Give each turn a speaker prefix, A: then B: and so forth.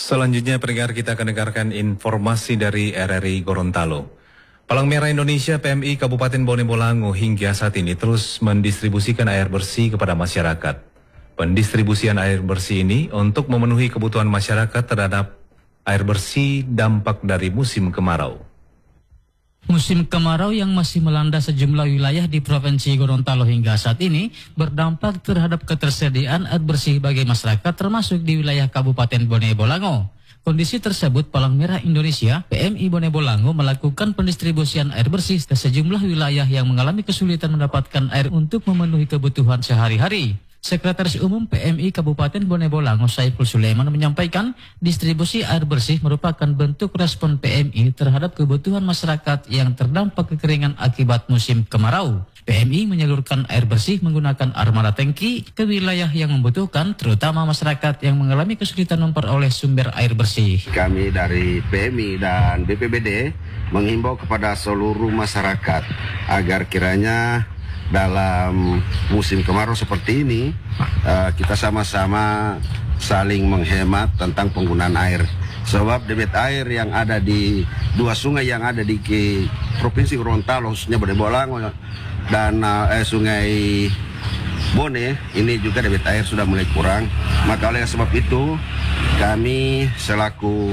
A: Selanjutnya pendengar kita akan dengarkan informasi dari RRI Gorontalo. Palang Merah Indonesia PMI Kabupaten Bone Bolango hingga saat ini terus mendistribusikan air bersih kepada masyarakat. Pendistribusian air bersih ini untuk memenuhi kebutuhan masyarakat terhadap air bersih dampak dari musim kemarau.
B: Musim kemarau yang masih melanda sejumlah wilayah di Provinsi Gorontalo hingga saat ini berdampak terhadap ketersediaan air bersih bagi masyarakat termasuk di wilayah Kabupaten Bone Bolango. Kondisi tersebut Palang Merah Indonesia PMI Bone Bolango melakukan pendistribusian air bersih ke sejumlah wilayah yang mengalami kesulitan mendapatkan air untuk memenuhi kebutuhan sehari-hari. Sekretaris Umum PMI Kabupaten Bone Bolango Saiful Sulaiman menyampaikan distribusi air bersih merupakan bentuk respon PMI terhadap kebutuhan masyarakat yang terdampak kekeringan akibat musim kemarau. PMI menyalurkan air bersih menggunakan armada tangki ke wilayah yang membutuhkan, terutama masyarakat yang mengalami kesulitan memperoleh sumber air bersih.
C: Kami dari PMI dan BPBD menghimbau kepada seluruh masyarakat agar kiranya dalam musim kemarau seperti ini kita sama-sama saling menghemat tentang penggunaan air. Sebab debit air yang ada di dua sungai yang ada di Provinsi Gorontalo, khususnya Bone Bolango dan Sungai Bone, ini juga debit air sudah mulai kurang. Maka oleh sebab itu kami selaku